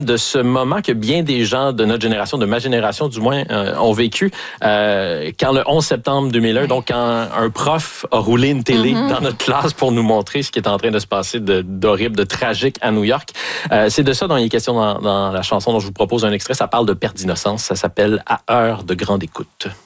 de ce moment que bien des gens de notre génération, de ma génération du moins, ont vécu quand le 11 septembre 2001, donc quand un prof a roulé une télé dans notre classe pour nous montrer ce qui est en train de se passer d'horrible, de tragique à New York. C'est de ça dont il est question dans la chanson dont je vous propose un extrait. Ça parle de perte d'innocence. Ça s'appelle « À heure de grande écoute ».